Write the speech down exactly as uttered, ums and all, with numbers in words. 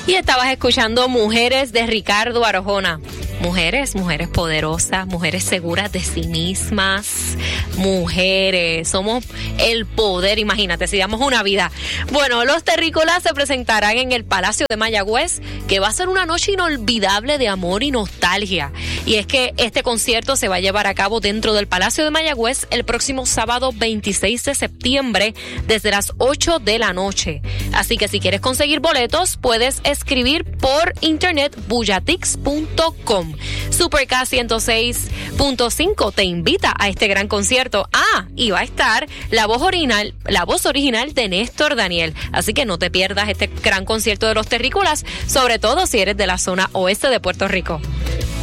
Y estabas escuchando Mujeres de Ricardo Arjona. Mujeres, mujeres poderosas, mujeres seguras de sí mismas, mujeres, somos el poder, imagínate, si damos una vida. Bueno, los terrícolas se presentarán en el Palacio de Mayagüez, que va a ser una noche inolvidable de amor y nostalgia. Y es que este concierto se va a llevar a cabo dentro del Palacio de Mayagüez el próximo sábado veintiséis de septiembre, desde las ocho de la noche. Así que si quieres conseguir boletos, puedes escribir por internet bullatix punto com. Super K ciento seis punto cinco te invita a este gran concierto. Ah, y va a estar la voz original, la voz original de Néstor Daniel. Así que no te pierdas este gran concierto de los terrícolas, sobre todo si eres de la zona oeste de Puerto Rico.